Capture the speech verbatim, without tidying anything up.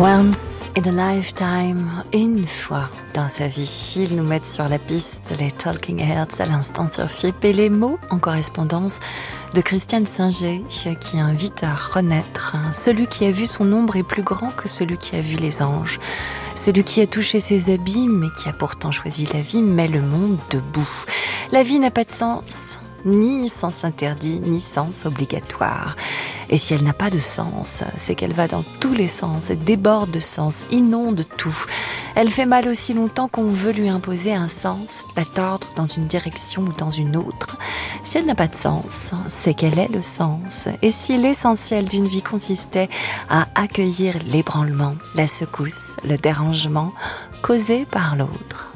Once in a lifetime, une fois dans sa vie, ils nous mettent sur la piste, les Talking Heads à l'instant sur F I P, et les mots en correspondance de Christiane Singer qui invite à renaître. Celui qui a vu son ombre est plus grand que celui qui a vu les anges. Celui qui a touché ses abîmes et qui a pourtant choisi la vie met le monde debout. La vie n'a pas de sens, ni sens interdit, ni sens obligatoire. Et si elle n'a pas de sens, c'est qu'elle va dans tous les sens, et déborde de sens, inonde tout. Elle fait mal aussi longtemps qu'on veut lui imposer un sens, la tordre dans une direction ou dans une autre. Si elle n'a pas de sens, c'est qu'elle est le sens. Et si l'essentiel d'une vie consistait à accueillir l'ébranlement, la secousse, le dérangement causé par l'autre.